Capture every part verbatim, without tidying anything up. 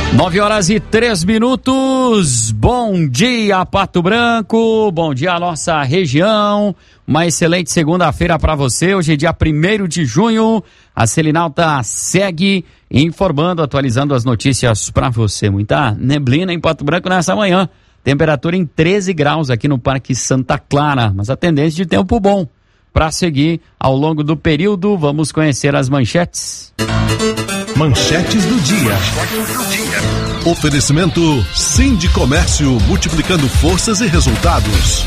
Nove horas e três minutos. Bom dia, Pato Branco. Bom dia a nossa região. Uma excelente segunda-feira para você. Hoje é dia primeiro de junho. A Selinalta segue informando, atualizando as notícias para você. Muita neblina em Pato Branco nessa manhã. Temperatura em treze graus aqui no Parque Santa Clara. Mas a tendência de tempo bom para seguir ao longo do período. Vamos conhecer as manchetes. Manchetes do dia. Oferecimento Sindicomércio, multiplicando forças e resultados.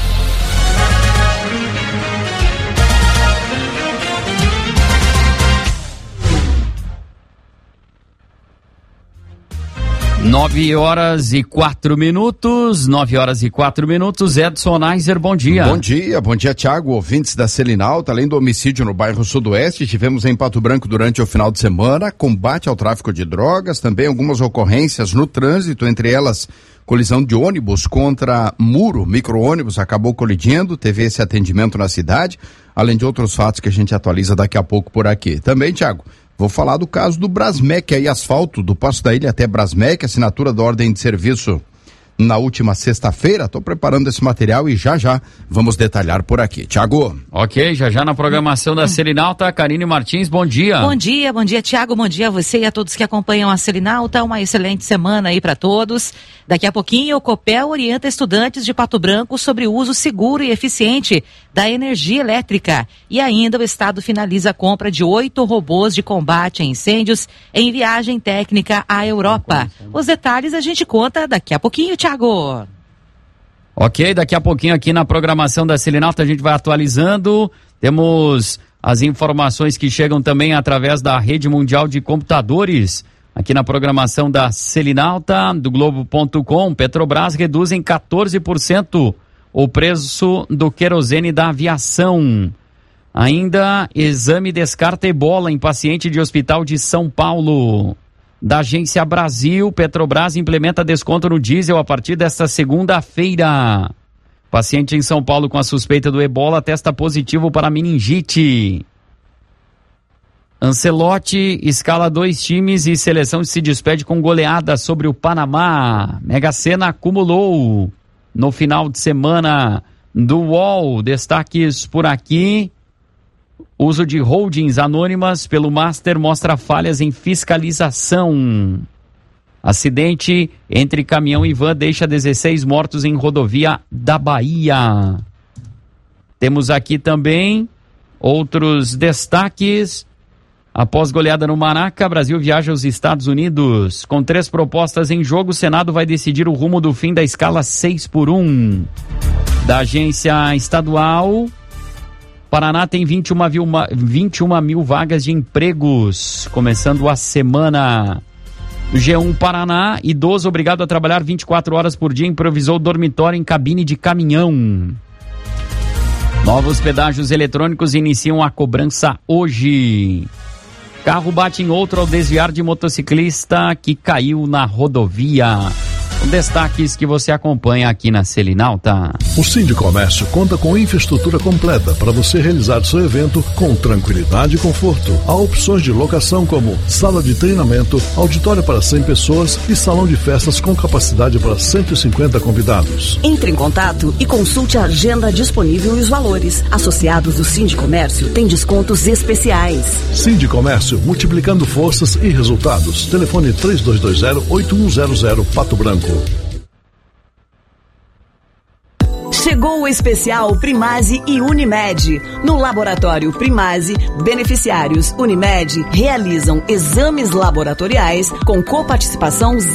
Nove horas e quatro minutos, nove horas e quatro minutos. Edson Neiser, bom dia. Bom dia, bom dia, Thiago, ouvintes da Selinalta. Além do homicídio no bairro Sudoeste, tivemos em Pato Branco durante o final de semana combate ao tráfico de drogas, também algumas ocorrências no trânsito, entre elas colisão de ônibus contra muro, micro-ônibus acabou colidindo, teve esse atendimento na cidade, além de outros fatos que a gente atualiza daqui a pouco por aqui. Também, Thiago, vou falar do caso do Brasmec, aí asfalto do Passo da Ilha até Brasmec, assinatura da ordem de serviço na última sexta-feira. Estou preparando esse material e já já vamos detalhar por aqui. Thiago. Ok, já já na programação da Selinalta, Karine Martins, bom dia. Bom dia, bom dia, Thiago, bom dia a você e a todos que acompanham a Selinalta. Uma excelente semana aí para todos. Daqui a pouquinho o Copel orienta estudantes de Pato Branco sobre o uso seguro e eficiente da energia elétrica. E ainda o Estado finaliza a compra de oito robôs de combate a incêndios em viagem técnica à Europa. Os detalhes a gente conta daqui a pouquinho, Thiago. Ok, daqui a pouquinho aqui na programação da Selinalta a gente vai atualizando. Temos as informações que chegam também através da Rede Mundial de Computadores. Aqui na programação da Selinalta, do Globo ponto com, Petrobras reduz em quatorze por cento o preço do querosene da aviação. Ainda, exame descarta ebola em paciente de hospital de São Paulo. Da Agência Brasil, Petrobras implementa desconto no diesel a partir desta segunda-feira. Paciente em São Paulo com a suspeita do ebola testa positivo para meningite. Ancelotti escala dois times e seleção se despede com goleada sobre o Panamá. Mega Sena acumulou no final de semana do U O L. Destaques por aqui. Uso de holdings anônimas pelo Master mostra falhas em fiscalização. Acidente entre caminhão e van deixa dezesseis mortos em rodovia da Bahia. Temos aqui também outros destaques. Após goleada no Maraca, Brasil viaja aos Estados Unidos. Com três propostas em jogo, o Senado vai decidir o rumo do fim da escala seis por um. Da agência estadual, Paraná tem vinte e uma mil, vinte e uma mil vagas de empregos, começando a semana. G um Paraná, idoso obrigado a trabalhar vinte e quatro horas por dia, improvisou dormitório em cabine de caminhão. Novos pedágios eletrônicos iniciam a cobrança hoje. Carro bate em outro ao desviar de motociclista que caiu na rodovia. Destaques que você acompanha aqui na Selinalta. O Sindicomércio conta com infraestrutura completa para você realizar seu evento com tranquilidade e conforto. Há opções de locação como sala de treinamento, auditório para cem pessoas e salão de festas com capacidade para cento e cinquenta convidados. Entre em contato e consulte a agenda disponível e os valores. Associados do Sindicomércio têm descontos especiais. Sindicomércio, multiplicando forças e resultados. Telefone três dois dois zero, oito um zero zero, Pato Branco. Chegou o especial Primase e Unimed. No laboratório Primase, beneficiários Unimed realizam exames laboratoriais com coparticipação